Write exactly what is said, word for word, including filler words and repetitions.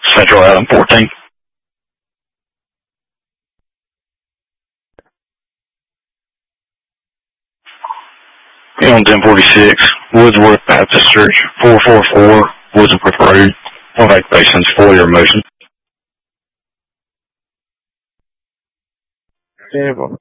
Central Adam fourteen. On ten forty-six, Woodsworth Baptist Church, four four four, Woodsworth Road, one activations, for your motion. Tampa.